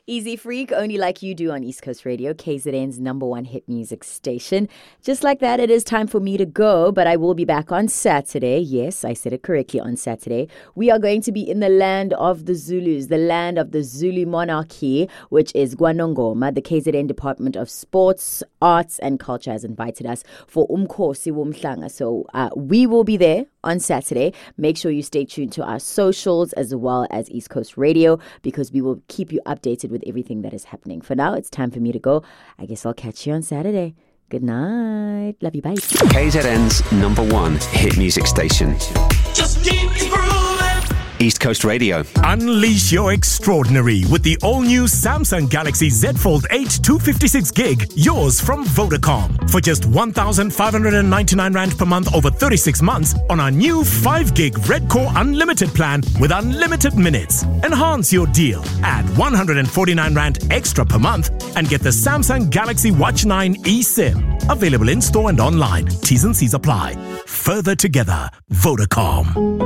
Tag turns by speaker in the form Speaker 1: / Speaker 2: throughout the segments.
Speaker 1: Easy Freak, only like you do on East Coast Radio, KZN's #1 hit music station. Just like that, it is time for me to go, but I will be back on Saturday. Yes, I said it correctly, on Saturday. We are going to be in the land of the Zulus, the land of the Zulu monarchy, which is KwaNongoma. The KZN Department of Sports, Arts and Culture has invited us for Umkhosi Womhlanga. So we will be there on Saturday. Make sure you stay tuned to our socials as well as East Coast Radio, because we will keep you updated with everything that is happening. For now, it's time for me to go. I guess I'll catch you on Saturday. Good night. Love you. Bye.
Speaker 2: KZN's #1 hit music station. Just keep it grooving. East Coast Radio.
Speaker 3: Unleash your extraordinary with the all-new Samsung Galaxy Z Fold 8 256GB, yours from Vodacom. For just 1,599 Rand per month over 36 months on our new 5GB Red Core Unlimited plan with unlimited minutes. Enhance your deal. Add 149 Rand extra per month and get the Samsung Galaxy Watch 9 eSIM. Available in-store and online. T's and C's apply. Further together, Vodacom.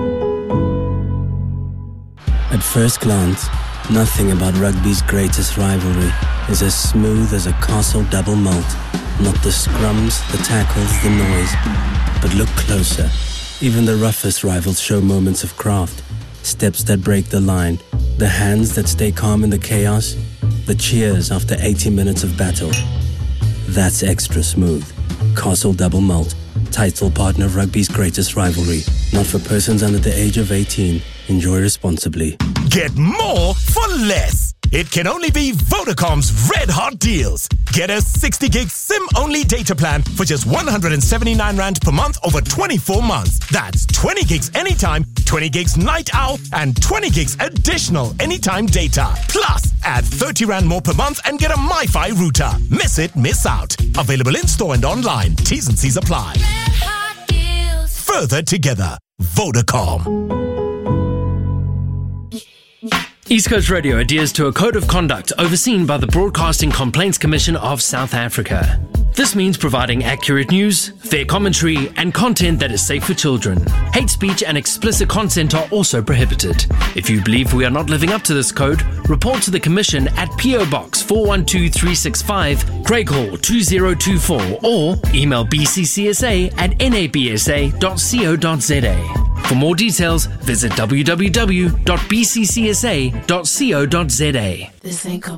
Speaker 4: At first glance, nothing about rugby's greatest rivalry is as smooth as a Castle double malt. Not the scrums, the tackles, the noise. But look closer. Even the roughest rivals show moments of craft. Steps that break the line. The hands that stay calm in the chaos. The cheers after 80 minutes of battle. That's extra smooth. Castle double malt. Title partner of rugby's greatest rivalry. Not for persons under the age of 18. Enjoy responsibly.
Speaker 3: Get more for less. It can only be Vodacom's red hot deals. Get a 60GB SIM-only data plan for just 179 Rand per month over 24 months. That's 20GB anytime, 20GB night owl, and 20GB additional anytime data. Plus, add 30 Rand more per month and get a MiFi router. Miss it, miss out. Available in-store and online. T's and C's apply.
Speaker 5: Red hot deals.
Speaker 3: Further together, Vodacom.
Speaker 6: East Coast Radio adheres to a code of conduct overseen by the Broadcasting Complaints Commission of South Africa. This means providing accurate news, fair commentary, and content that is safe for children. Hate speech and explicit content are also prohibited. If you believe we are not living up to this code, report to the Commission at PO Box 412365, Craig Hall 2024, or email bccsa@nabsa.co.za. For more details, visit www.bccsa.co.za.
Speaker 5: This ain't